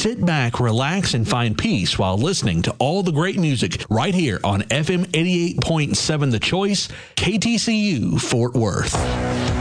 Sit back, relax, and find peace while listening to all the great music right here on FM 88.7 The Choice, KTCU, Fort Worth.